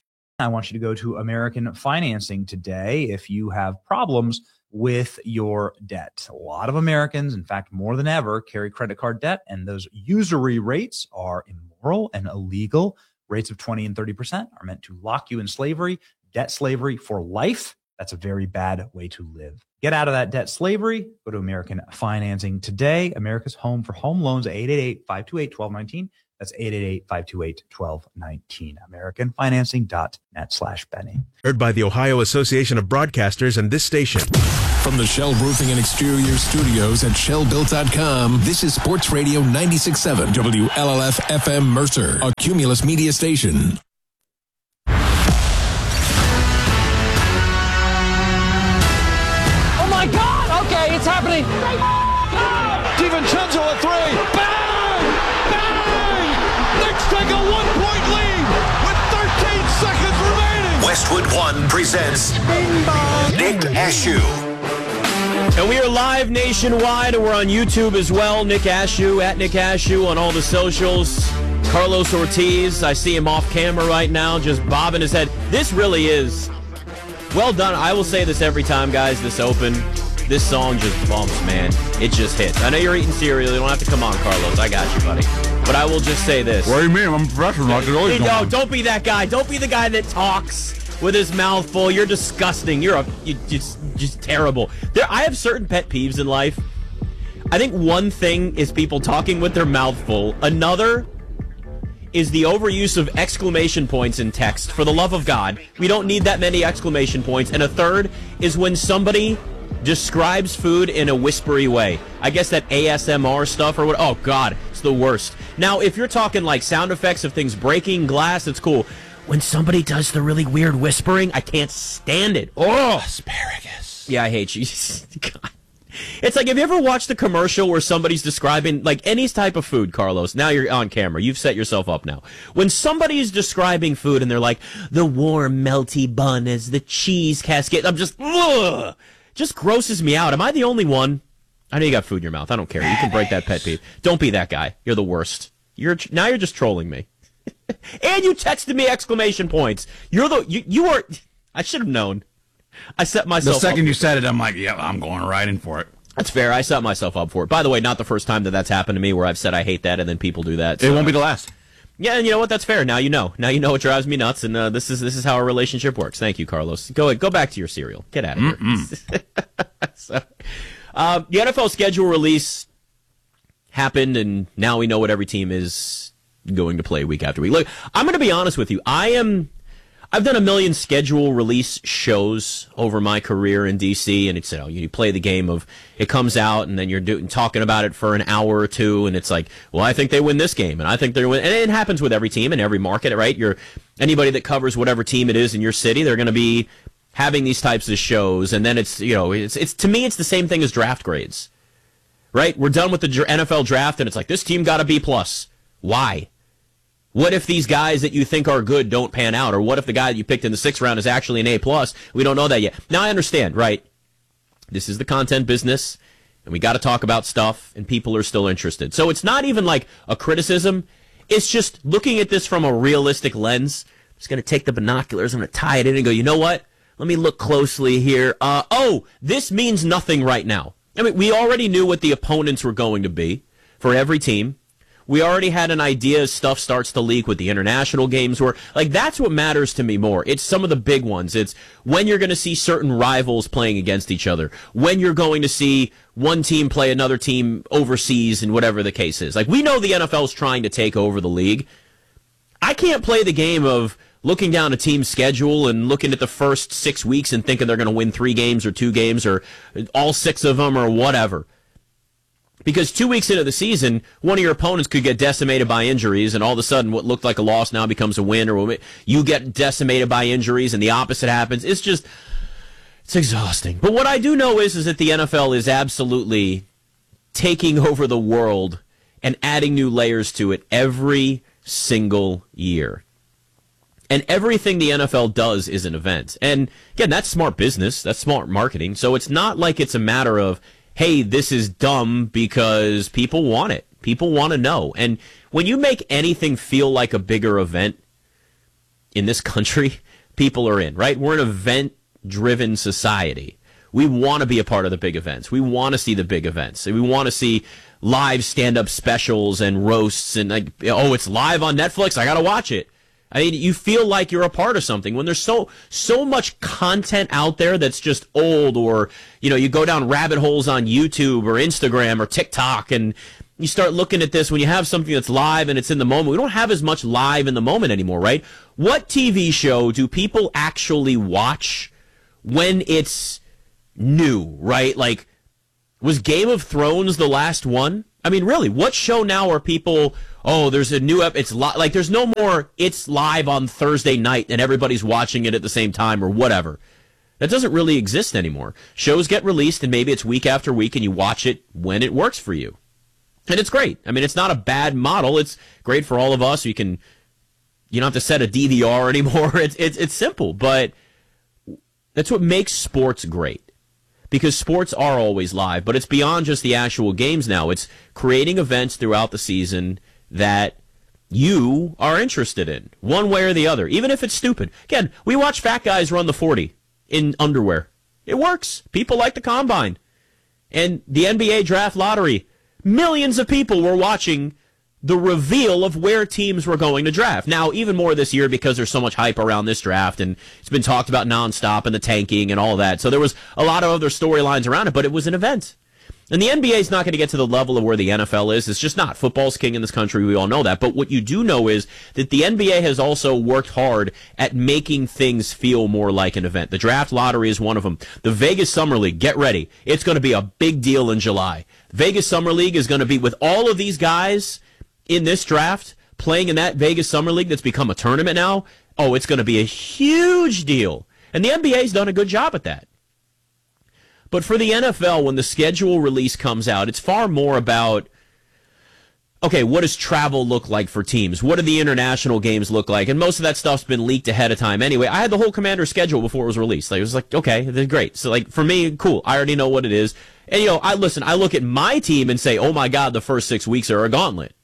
I want you to go to American Financing today if you have problems with your debt. A lot of Americans, in fact, more than ever, carry credit card debt, and those usury rates are immoral and illegal. Rates of twenty and thirty percent are meant to lock you in slavery, debt slavery for life. That's a very bad way to live. Get out of that debt slavery. Go to American Financing today. America's home for home loans, eight eight eight, five two eight, one two one nine. That's eight eight eight, five two eight, one two one nine. American Financing dot net slash Benny. Heard by the Ohio Association of Broadcasters and this station. From the Shell Roofing and Exterior Studios at shell built dot com, this is Sports Radio ninety-six point seven W L L F F M Mercer, a Cumulus media station. Oh my God! Okay, it's happening. DiVincenzo a three. Bang! Bang! Knicks take a one-point lead with thirteen seconds remaining. Westwood One presents Nick Ashew. And we are live nationwide, and we're on YouTube as well. Nick Ashew, at Nick Ashew on all the socials. Carlos Ortiz, I see him off camera right now, just bobbing his head. This really is well done. I will say this every time, guys, this open. This song just bumps, man. It just hits. I know you're eating cereal. You don't have to come on, Carlos. I got you, buddy. But I will just say this. What do you mean? I'm a professional. I can always hey, no, don't be that guy. Don't be the guy that talks with his mouth full. You're disgusting. You're a you just just terrible. There, I have certain pet peeves in life. I think one thing is people talking with their mouth full. Another is the overuse of exclamation points in text. For the love of God, we don't need that many exclamation points. And a third is when somebody describes food in a whispery way. I guess that A S M R stuff or what. Oh, God, it's the worst. Now, if you're talking like sound effects of things breaking glass, it's cool. When somebody does the really weird whispering, I can't stand it. Oh, asparagus. Yeah, I hate you. God. It's like, have you ever watched a commercial where somebody's describing, like, any type of food, Carlos? Now you're on camera. You've set yourself up now. When somebody's describing food and they're like, the warm, melty bun is the cheese cascade, I'm just, ugh, just grosses me out. Am I the only one? I know you got food in your mouth. I don't care. You can break that pet peeve. Don't be that guy. You're the worst. You're Now you're just trolling me. And you texted me exclamation points. You're the, you, you are, I should have known. I set myself up. The second you said it, I'm like, yeah, I'm going right in for it. That's fair. I set myself up for it. By the way, not the first time that that's happened to me where I've said I hate that and then people do that. So. It won't be the last. Yeah, and you know what? That's fair. Now you know. Now you know it drives me nuts, and uh, this is this is how our relationship works. Thank you, Carlos. Go go back to your cereal. Get out of here. so, uh, the N F L schedule release happened, and now we know what every team is going to play week after week. Look, I'm going to be honest with you. I am. I've done a million schedule release shows over my career in D C, and it's, you know, you play the game of it comes out, and then you're doing talking about it for an hour or two, and it's like, well, I think they win this game, and I think they win, and it happens with every team in every market, right? You're anybody that covers whatever team it is in your city, they're going to be having these types of shows, and then it's, you know, it's it's to me, it's the same thing as draft grades, right? We're done with the N F L draft, and it's like this team got a B plus. Why? What if these guys that you think are good don't pan out? Or what if the guy that you picked in the sixth round is actually an A plus? We don't know that yet. Now I understand, right? This is the content business, and we got to talk about stuff, and people are still interested. So it's not even like a criticism. It's just looking at this from a realistic lens. I'm just going to take the binoculars, I'm going to tie it in and go, you know what? Let me look closely here. Uh, oh, this means nothing right now. I mean, we already knew what the opponents were going to be for every team. We already had an idea as stuff starts to leak with the international games. Where, like, that's what matters to me more. It's some of the big ones. It's when you're going to see certain rivals playing against each other. When you're going to see one team play another team overseas and whatever the case is. Like, we know the N F L is trying to take over the league. I can't play the game of looking down a team's schedule and looking at the first six weeks and thinking they're going to win three games or two games or all six of them or whatever. Because two weeks into the season, one of your opponents could get decimated by injuries, and all of a sudden what looked like a loss now becomes a win, or you get decimated by injuries and the opposite happens. It's just, it's exhausting. But what I do know is, is that the N F L is absolutely taking over the world and adding new layers to it every single year. And everything the N F L does is an event. And again, that's smart business. That's smart marketing. So it's not like it's a matter of, hey, this is dumb, because people want it. People want to know. And when you make anything feel like a bigger event in this country, people are in, right? We're an event-driven society. We want to be a part of the big events. We want to see the big events. We want to see live stand-up specials and roasts and, like, oh, it's live on Netflix, I got to watch it. I mean, you feel like you're a part of something when there's so so much content out there that's just old, or, you know, you go down rabbit holes on YouTube or Instagram or TikTok, and you start looking at this when you have something that's live and it's in the moment. We don't have as much live in the moment anymore, right? What T V show do people actually watch when it's new, right? Like, was Game of Thrones the last one? I mean, really, what show now are people, oh, there's a new, ep- it's li-, like, there's no more, it's live on Thursday night and everybody's watching it at the same time or whatever. That doesn't really exist anymore. Shows get released and maybe it's week after week and you watch it when it works for you. And it's great. I mean, it's not a bad model. It's great for all of us. You can, you don't have to set a D V R anymore. It's, it's, it's simple, but that's what makes sports great. Because sports are always live, but it's beyond just the actual games now. It's creating events throughout the season that you are interested in, one way or the other, even if it's stupid. Again, we watch fat guys run the forty in underwear. It works. People like the combine. And the N B A draft lottery, millions of people were watching the reveal of where teams were going to draft. Now, even more this year because there's so much hype around this draft, and it's been talked about nonstop and the tanking and all that. So there was a lot of other storylines around it, but it was an event. And the N B A is not going to get to the level of where the N F L is. It's just not. Football's king in this country. We all know that. But what you do know is that the N B A has also worked hard at making things feel more like an event. The draft lottery is one of them. The Vegas Summer League, get ready. It's going to be a big deal in July. Vegas Summer League is going to be, with all of these guys in this draft playing in that Vegas Summer League that's become a tournament now, oh, it's going to be a huge deal. And the N B A's done a good job at that. But for the N F L, when the schedule release comes out, it's far more about, okay, what does travel look like for teams? What do the international games look like? And most of that stuff's been leaked ahead of time anyway. I had the whole Commander schedule before it was released. Like, it was like, okay, they're great. So, like, for me, cool. I already know what it is. And, you know, I listen, I look at my team and say, oh, my God, the first six weeks are a gauntlet.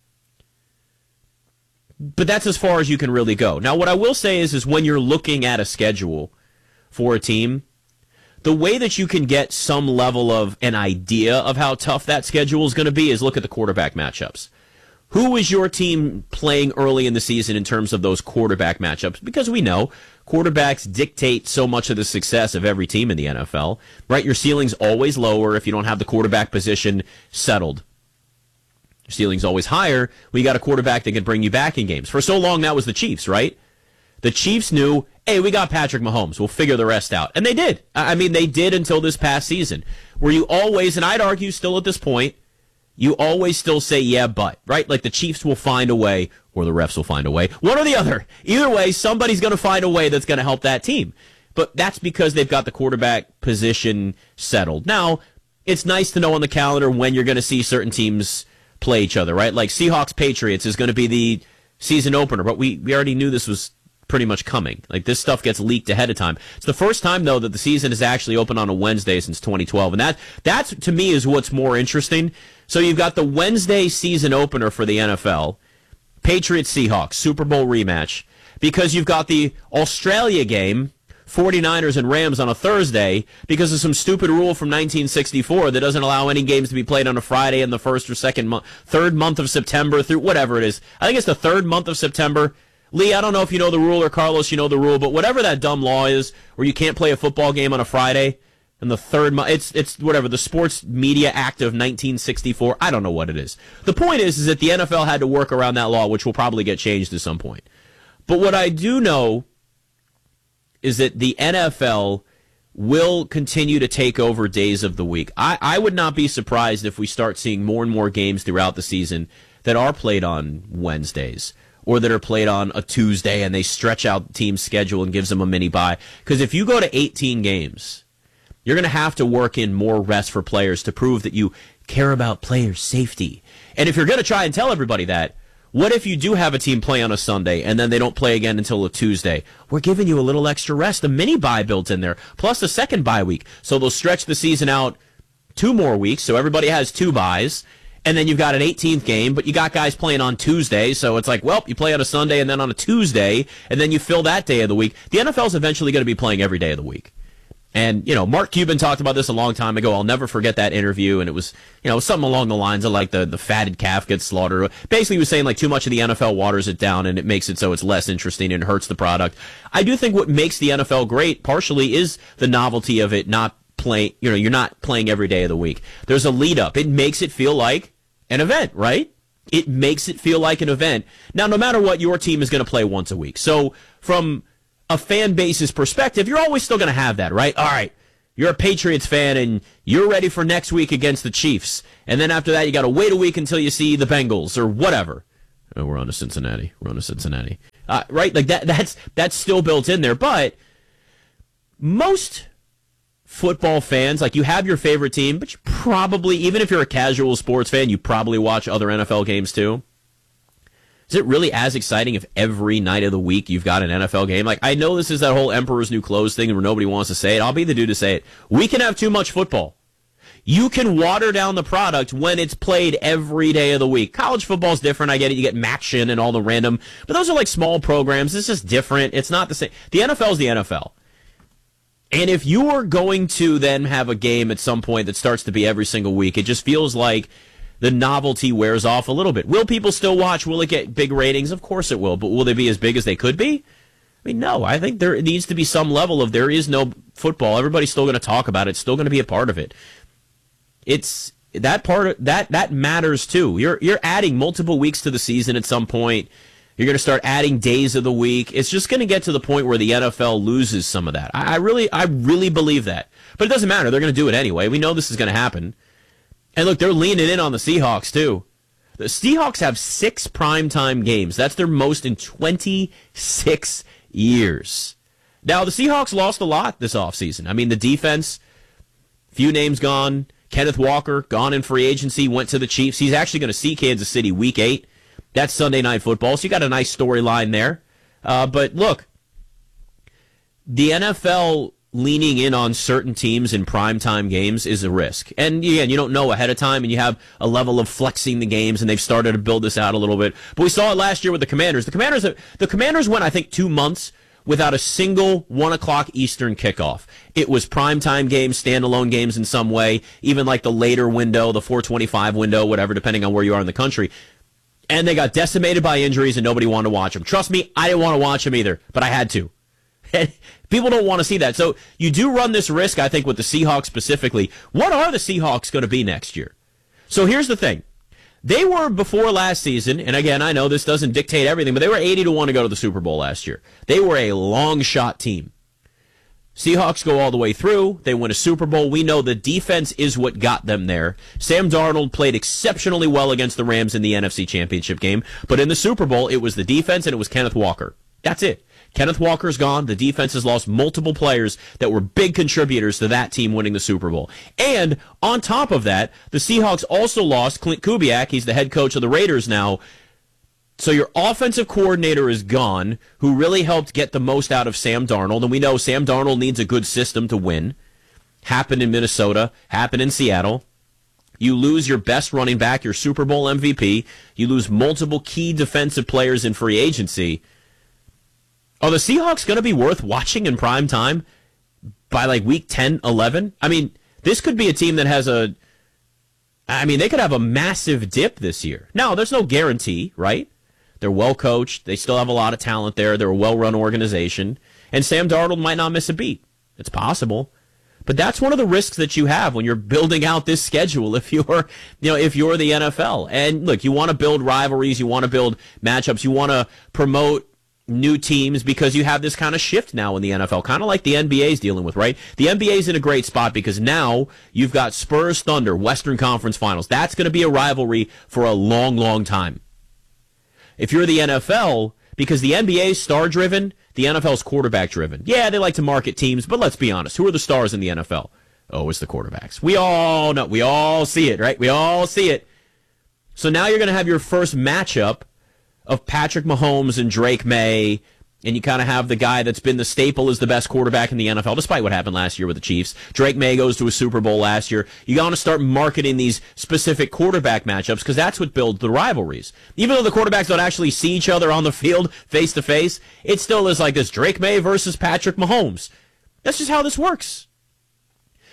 But that's as far as you can really go. Now, what I will say is, is when you're looking at a schedule for a team, the way that you can get some level of an idea of how tough that schedule is going to be is look at the quarterback matchups. Who is your team playing early in the season in terms of those quarterback matchups? Because we know quarterbacks dictate so much of the success of every team in the N F L, right? Your ceiling's always lower if you don't have the quarterback position settled. Your ceiling's always higher when you got a quarterback that can bring you back in games. For so long, that was the Chiefs, right? The Chiefs knew, hey, we got Patrick Mahomes. We'll figure the rest out. And they did. I mean, they did until this past season, where you always, and I'd argue still at this point, you always still say, yeah, but, right? Like the Chiefs will find a way, or the refs will find a way. One or the other. Either way, somebody's going to find a way that's going to help that team. But that's because they've got the quarterback position settled. Now, it's nice to know on the calendar when you're going to see certain teams play each other, right? Like Seahawks-Patriots is going to be the season opener, but we, we already knew this was pretty much coming. Like, this stuff gets leaked ahead of time. It's the first time, though, that the season is actually open on a Wednesday since twenty twelve, and that that's to me is what's more interesting. So you've got the Wednesday season opener for the N F L, Patriots-Seahawks, Super Bowl rematch, because you've got the Australia game, forty-niners and Rams on a Thursday, because of some stupid rule from nineteen sixty-four that doesn't allow any games to be played on a Friday in the first or second month, third month of September through whatever it is. I think it's the third month of September. Lee, I don't know if you know the rule, or Carlos, you know the rule, but whatever that dumb law is, where you can't play a football game on a Friday in the third month, it's it's whatever, the Sports Media Act of nineteen sixty-four. I don't know what it is. The point is, is that the N F L had to work around that law, which will probably get changed at some point. But what I do know is that the N F L will continue to take over days of the week. I, I would not be surprised if we start seeing more and more games throughout the season that are played on Wednesdays, or that are played on a Tuesday, and they stretch out the team's schedule and gives them a mini bye. Because if you go to eighteen games, you're going to have to work in more rest for players to prove that you care about players' safety. And if you're going to try and tell everybody that, what if you do have a team play on a Sunday and then they don't play again until a Tuesday? We're giving you a little extra rest, a mini bye built in there, plus a second bye week. So they'll stretch the season out two more weeks, so everybody has two byes. And then you've got an eighteenth game, but you got guys playing on Tuesday, so it's like, well, you play on a Sunday and then on a Tuesday, and then you fill that day of the week. The N F L is eventually going to be playing every day of the week. And, you know, Mark Cuban talked about this a long time ago. I'll never forget that interview. And it was, you know, something along the lines of like the, the fatted calf gets slaughtered. Basically, he was saying like too much of the N F L waters it down and it makes it so it's less interesting and hurts the product. I do think what makes the N F L great partially is the novelty of it not playing, you know, you're not playing every day of the week. There's a lead up. It makes it feel like an event, right? It makes it feel like an event. Now, no matter what, your team is going to play once a week. So from a fan base's perspective, you're always still going to have that, right? All right, you're a Patriots fan and you're ready for next week against the Chiefs. And then after that, you got to wait a week until you see the Bengals or whatever. Oh, we're on to Cincinnati. We're on to Cincinnati. Uh, right? Like that. That's that's still built in there. But most football fans, like you have your favorite team, but you probably, even if you're a casual sports fan, you probably watch other N F L games too. Is it really as exciting if every night of the week you've got an N F L game? Like, I know this is that whole Emperor's New Clothes thing where nobody wants to say it. I'll be the dude to say it. We can have too much football. You can water down the product when it's played every day of the week. College football's different. I get it. You get MACtion and all the random, but those are like small programs. It's just different. It's not the same. The N F L is the N F L. And if you are going to then have a game at some point that starts to be every single week, it just feels like the novelty wears off a little bit. Will people still watch? Will it get big ratings? Of course it will. But will they be as big as they could be? I mean, no. I think there needs to be some level of there is no football. Everybody's still going to talk about it. It's still going to be a part of it. It's that part of, that that matters too. You're you're adding multiple weeks to the season at some point. You're going to start adding days of the week. It's just going to get to the point where the N F L loses some of that. I, I really I really believe that. But it doesn't matter. They're going to do it anyway. We know this is going to happen. And look, they're leaning in on the Seahawks, too. The Seahawks have six primetime games. That's their most in twenty-six years. Now, the Seahawks lost a lot this offseason. I mean, the defense, few names gone. Kenneth Walker, gone in free agency, went to the Chiefs. He's actually going to see Kansas City week eight. That's Sunday Night Football, so you got a nice storyline there. Uh, but look, the N F L leaning in on certain teams in primetime games is a risk. And again, you don't know ahead of time, and you have a level of flexing the games, and they've started to build this out a little bit. But we saw it last year with the Commanders. The Commanders, the Commanders went, I think, two months without a single one o'clock Eastern kickoff. It was primetime games, standalone games in some way, even like the later window, the four twenty-five window, whatever, depending on where you are in the country. And they got decimated by injuries, and nobody wanted to watch them. Trust me, I didn't want to watch them either, but I had to. People don't want to see that. So you do run this risk, I think, with the Seahawks specifically. What are the Seahawks going to be next year? So here's the thing. They were, before last season, and again, I know this doesn't dictate everything, but they were eighty to one to go to the Super Bowl last year. They were a long shot team. Seahawks go all the way through. They win a Super Bowl. We know the defense is what got them there. Sam Darnold played exceptionally well against the Rams in the N F C Championship game, but in the Super Bowl, it was the defense and it was Kenneth Walker. That's it. Kenneth Walker's gone. The defense has lost multiple players that were big contributors to that team winning the Super Bowl. And on top of that, the Seahawks also lost Clint Kubiak. He's the head coach of the Raiders now. So your offensive coordinator is gone, who really helped get the most out of Sam Darnold. And we know Sam Darnold needs a good system to win. Happened in Minnesota, happened in Seattle. You lose your best running back, your Super Bowl M V P. You lose multiple key defensive players in free agency. Are the Seahawks going to be worth watching in prime time by like week ten, eleven? I mean, this could be a team that has a, I mean, they could have a massive dip this year. Now, there's no guarantee, right? They're well coached. They still have a lot of talent there. They're a well-run organization. And Sam Darnold might not miss a beat. It's possible. But that's one of the risks that you have when you're building out this schedule if you're, you know, if you're the N F L. And look, you want to build rivalries, you want to build matchups, you want to promote new teams because you have this kind of shift now in the N F L, kind of like the N B A is dealing with, right? The N B A is in a great spot because now you've got Spurs Thunder, Western Conference Finals. That's going to be a rivalry for a long, long time. If you're the N F L, because the N B A is star-driven, the N F L is quarterback-driven. Yeah, they like to market teams, but let's be honest. Who are the stars in the N F L? Oh, it's the quarterbacks. We all know. We all see it, right? We all see it. So now you're going to have your first matchup of Patrick Mahomes and Drake May, and you kind of have the guy that's been the staple as the best quarterback in the N F L, despite what happened last year with the Chiefs. Drake May goes to a Super Bowl last year. You got to start marketing these specific quarterback matchups because that's what builds the rivalries. Even though the quarterbacks don't actually see each other on the field face-to-face, it still is like this Drake May versus Patrick Mahomes. That's just how this works.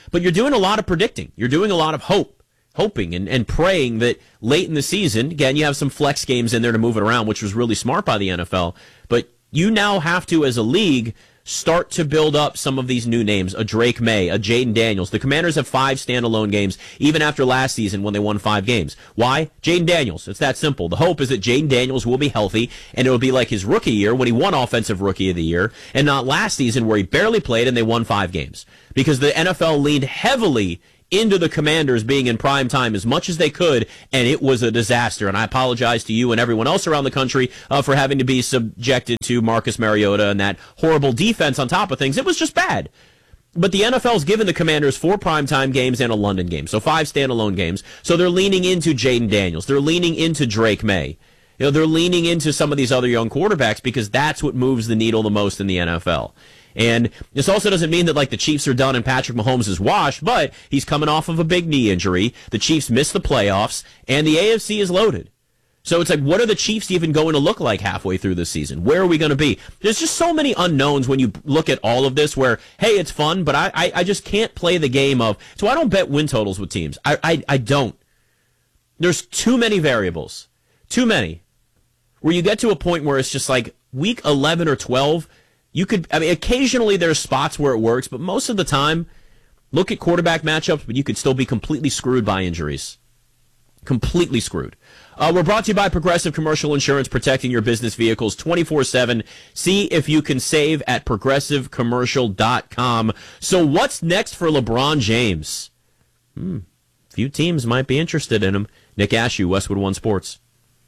but you're doing a lot of predicting. You're doing a lot of hope, hoping and, and praying that late in the season, again, you have some flex games in there to move it around, which was really smart by the N F L. But you now have to, as a league, start to build up some of these new names, a Drake May, a Jaden Daniels. The Commanders have five standalone games, even after last season when they won five games. Why? Jaden Daniels. It's that simple. The hope is that Jaden Daniels will be healthy, and it will be like his rookie year when he won Offensive Rookie of the Year, and not last season where he barely played and they won five games. Because the N F L leaned heavily into the Commanders being in prime time as much as they could, and it was a disaster. And I apologize to you and everyone else around the country uh, for having to be subjected to Marcus Mariota and that horrible defense on top of things. It was just bad. But the N F L's given the Commanders four primetime games and a London game, so five standalone games. So they're leaning into Jaden Daniels. They're leaning into Drake May. You know, they're leaning into some of these other young quarterbacks because that's what moves the needle the most in the N F L. And this also doesn't mean that, like, the Chiefs are done and Patrick Mahomes is washed, but he's coming off of a big knee injury. The Chiefs missed the playoffs, and the A F C is loaded. So it's like, what are the Chiefs even going to look like halfway through this season? Where are we going to be? There's just so many unknowns when you look at all of this where, hey, it's fun, but I, I, I just can't play the game of... So I don't bet win totals with teams. I, I, I don't. There's too many variables. Too many. Where you get to a point where it's just like week eleven or twelve... You could, I mean, occasionally there's spots where it works, but most of the time, look at quarterback matchups, but you could still be completely screwed by injuries. Completely screwed. Uh, we're brought to you by Progressive Commercial Insurance, protecting your business vehicles twenty-four seven. See if you can save at progressive commercial dot com. So what's next for LeBron James? Hmm. Few teams might be interested in him. Nick Ashew, Westwood One Sports.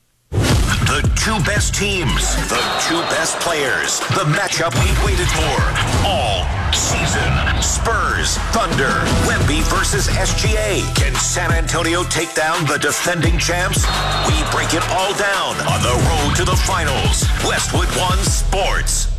The two best teams, the two best players, the matchup we've waited for all season. Spurs, Thunder, Wemby versus S G A. Can San Antonio take down the defending champs? We break it all down on the road to the finals. Westwood One Sports.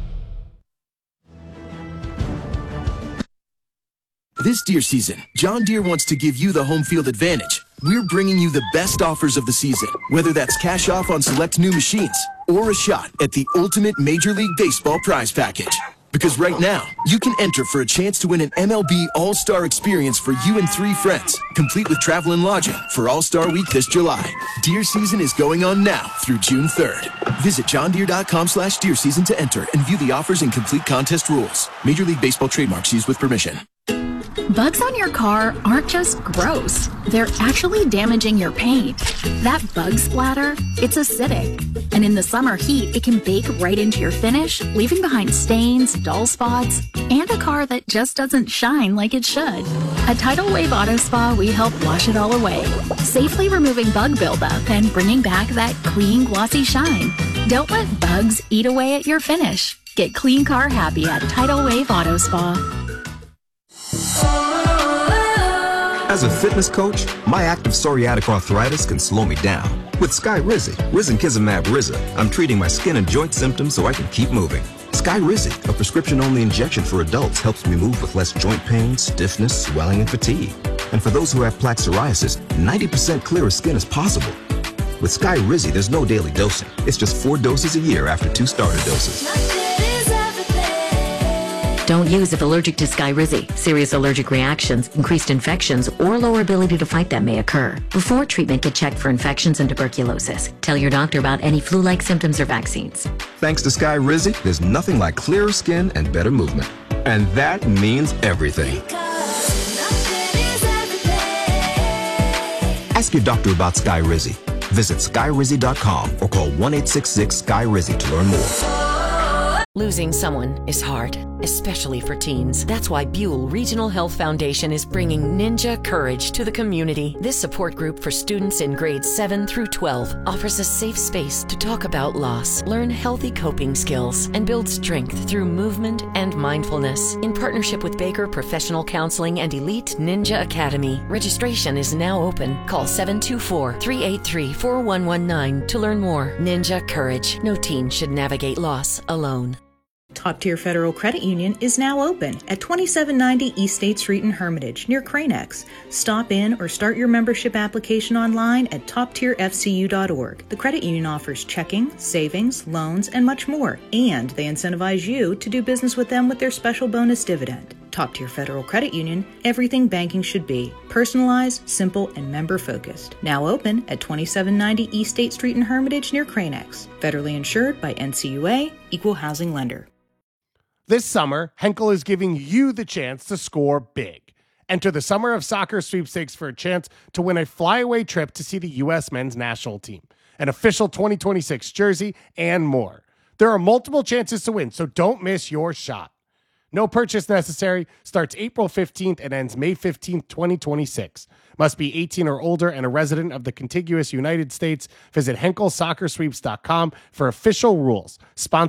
This deer season, John Deere wants to give you the home field advantage. We're bringing you the best offers of the season, whether that's cash off on select new machines or a shot at the ultimate Major League Baseball prize package. Because right now, you can enter for a chance to win an M L B All-Star experience for you and three friends, complete with travel and lodging for All-Star Week this July. Deer season is going on now through June third. Visit johndeere.com slash deer season to enter and view the offers and complete contest rules. Major League Baseball trademarks used with permission. Bugs on your car aren't just gross. They're actually damaging your paint. That bug splatter, it's acidic. And in the summer heat, it can bake right into your finish, leaving behind stains, dull spots, and a car that just doesn't shine like it should. At Tidal Wave Auto Spa, we help wash it all away, safely removing bug buildup and bringing back that clean, glossy shine. Don't let bugs eat away at your finish. Get clean car happy at Tidal Wave Auto Spa. As a fitness coach, my active psoriatic arthritis can slow me down. With Skyrizi, Risankizumab Riza, I'm treating my skin and joint symptoms so I can keep moving. Skyrizi, a prescription-only injection for adults, helps me move with less joint pain, stiffness, swelling, and fatigue. And for those who have plaque psoriasis, ninety percent clearer skin is possible. With Skyrizi, there's no daily dosing. It's just four doses a year after two starter doses. Don't use if allergic to Skyrizi. Serious allergic reactions, increased infections, or lower ability to fight them may occur. Before treatment, get checked for infections and tuberculosis. Tell your doctor about any flu-like symptoms or vaccines. Thanks to Skyrizi, there's nothing like clearer skin and better movement. And that means everything. Ask your doctor about Skyrizi. Visit skyrizi dot com or call one eight six six Sky Rizi to learn more. Losing someone is hard, especially for teens. That's why Buell Regional Health Foundation is bringing Ninja Courage to the community. This support group for students in grades seven through twelve offers a safe space to talk about loss, learn healthy coping skills, and build strength through movement and mindfulness. In partnership with Baker Professional Counseling and Elite Ninja Academy, registration is now open. Call seven two four, three eight three, four one one nine to learn more. Ninja Courage. No teen should navigate loss alone. Top Tier Federal Credit Union is now open at twenty-seven ninety East State Street in Hermitage, near Cranex. Stop in or start your membership application online at top tier f c u dot org. The credit union offers checking, savings, loans, and much more, and they incentivize you to do business with them with their special bonus dividend. Top Tier Federal Credit Union, everything banking should be. Personalized, simple, and member-focused. Now open at twenty-seven ninety East State Street in Hermitage near Cranex. Federally insured by N C U A, Equal Housing Lender. This summer, Henkel is giving you the chance to score big. Enter the Summer of Soccer sweepstakes for a chance to win a flyaway trip to see the U S men's national team, an official twenty twenty-six jersey, and more. There are multiple chances to win, so don't miss your shot. No purchase necessary. Starts April fifteenth and ends May fifteenth, twenty twenty-six. Must be eighteen or older and a resident of the contiguous United States. Visit Henkel Soccer Sweeps dot com for official rules. Sponsored